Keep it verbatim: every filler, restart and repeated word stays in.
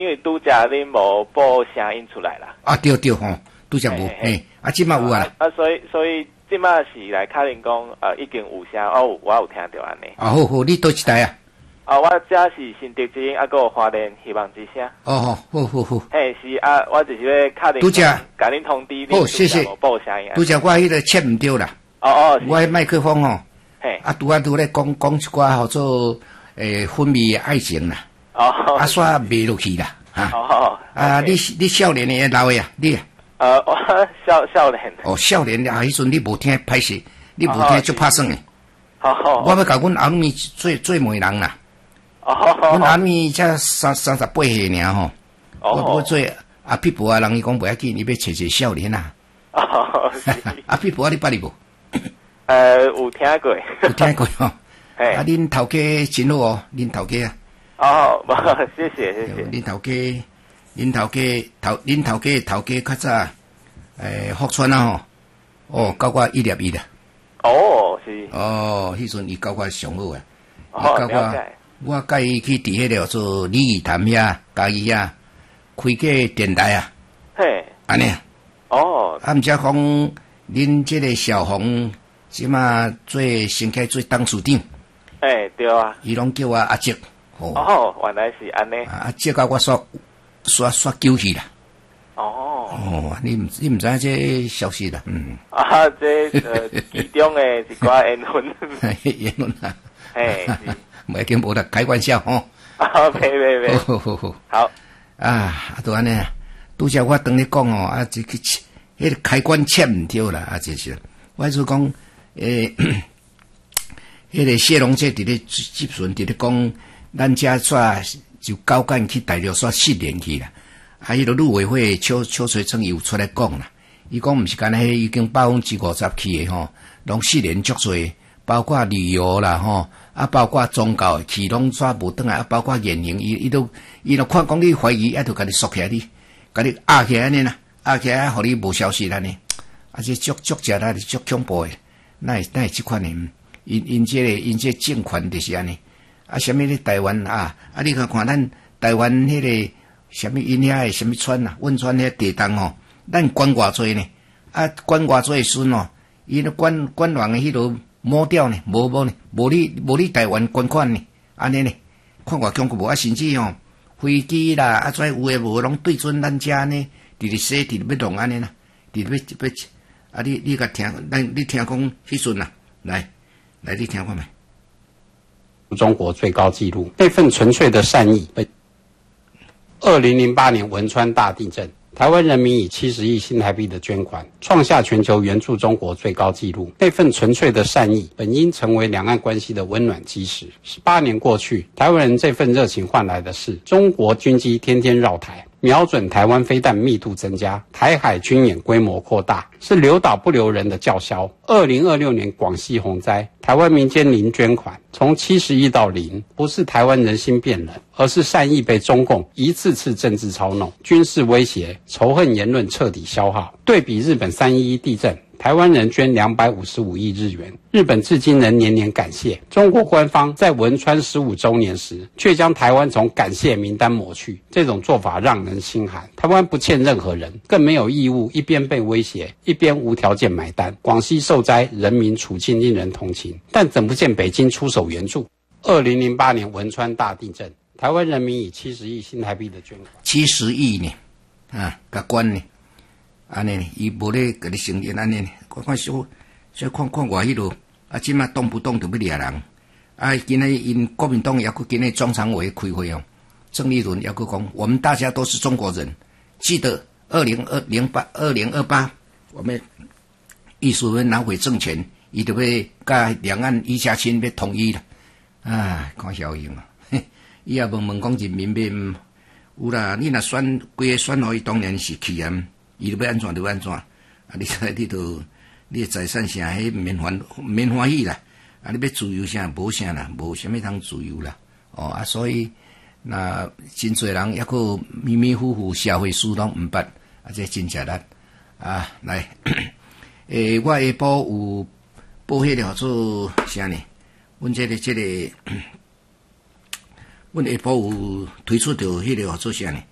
因为拄则恁无播声音出来啦。 啊，对对吼，拄则无，嘿，啊，即马有啊。 啊，所以所以即马是来确认讲，呃，已经有声，哦，我有听到安尼。 啊，好好，你倒一台啊？ 啊，我这是新竹之音，啊，个花莲希望之声。 哦，好好好。 嘿，是啊，我就是要确认。 拄则， 甲恁通知。 好，谢谢。 无播声音。 拄则我迄个切唔对啦。 哦哦。 我迄麦克风吼。 嘿。 啊，拄啊拄咧讲讲一寡叫做诶昏迷爱情啦。 哦。 啊，煞袂落去啦。啊。 哦。 啊，你你少年诶老诶啊，你。 呃，我少少年。 哦，少年啊，迄阵你无听歹势，你无听足拍算诶。 好好。 我要甲阮阿咪做做媒人啦。 哦。 阮阿咪才三三十八岁尔吼。我我做阿屁婆啊，人伊讲袂要紧，你要找找少年啊。 哦。 阿屁婆啊，你捌哩无？ 呃，有听过。 有听过吼。 嘿。 啊，恁头家真好哦，恁头家啊。 哦，谢谢谢谢。 恁头家。恁头家头，恁头家头家较早，诶，福川啊吼，哦，教我一粒一啦。 哦，是。 哦，迄阵伊教我上好啊。 哦，了解。 我甲伊去伫迄个做礼仪坛遐，家己遐开个电台啊。 嘿。 安尼啊。 哦。 啊，毋则讲恁即个小红，即马做升起做董事长。 诶，对啊。 伊拢叫我阿叔。 哦，原来是安尼。 啊，叔甲我说。刷刷救去啦！ 哦哦，你唔你唔知这消息啦？嗯。 啊，这呃其中诶一寡言论。 言论啊。 嘿。 唔要紧，无得开玩笑吼。 啊，袂袂袂。 好好好。 好。啊，啊，都安尼啊。拄则我当你讲哦，啊，这个迄个开关切唔对啦，啊，就是。我是讲，诶，迄个谢龙这伫咧集船伫咧讲，咱遮煞。就高干去大陆煞失联去啦，啊！迄个陆委会邱邱垂成有出来讲啦，伊讲毋是干那已经百分之五十去诶吼，拢失联足多，包括旅游啦吼，啊，包括宗教去拢煞无转来，啊，包括演员，伊伊都伊都看讲你怀疑，啊，就甲你缩起来你，甲你压起来安尼啦，压起来，互你无消息安尼，啊，这足足食啦，足恐怖诶，那那即款诶，因因这个因这政权就是安尼。啊，什么咧？台湾啊，啊，你看看咱台湾迄个什么因遐诶什么川啊，汶川迄地动吼，咱管偌济呢？啊，管偌济时阵哦，伊咧管管人诶迄落摸掉呢，无无呢，无你无你台湾管管呢，安尼呢，看偌恐怖无啊，甚至吼飞机啦，啊，跩有诶无拢对准咱遮呢，伫咧洗，伫咧要弄安尼啦，伫咧要要啊，你你甲听，咱你听讲迄阵啊，来来，你听看觅。 中国最高纪录，那份纯粹的善意。二零零八年汶川大地震，台湾人民以七十亿新台币的捐款，创下全球援助中国最高纪录。那份纯粹的善意，本应成为两岸关系的温暖基石。十八年过去，台湾人这份热情换来的是中国军机天天绕台，瞄准台湾飞弹密度增加，台海军演规模扩大，是留岛不留人的叫嚣。二零二六年广西洪灾，台湾民间零捐款，从七十亿到零，不是台湾人心变冷，而是善意被中共一次次政治操弄，军事威胁、仇恨言论彻底消耗。对比日本三一一地震，台湾人捐两百五十五亿日元，日本至今仍年年感谢。中国官方在汶川十五周年时，却将台湾从感谢名单抹去，这种做法让人心寒。台湾不欠任何人，更没有义务一边被威胁，一边无条件买单。广西受灾，人民处境令人同情，但怎不见北京出手援助？二零零八年汶川大地震，台湾人民以七十亿新台币的捐款， 七十亿呢，啊，甲管呢。安尼，伊无咧甲你承认安尼，看看小小看看外迄落，啊，即马动不动就要掠人，啊，今日因国民党也去今日中常委开会哦，郑丽伦也去讲，我们大家都是中国人，记得二零二零八二零二八，我们意思要拿回政权，伊就要甲两岸一家亲要统一了，啊，看效应啊，伊也问问讲人民要有啦，你若选规个选互伊当然是去啊。伊就要安怎就安怎，啊！你睇你都你财产啥，迄免欢免欢喜啦，啊！你要自由啥无啥啦，无啥物通自由啦，哦啊！所以那真侪人抑个迷迷糊糊社会事拢毋捌，啊！这真正力啊！来，诶、欸，我下晡有报迄个叫做啥呢？阮这个这个，阮下晡有推出着迄个叫做啥呢？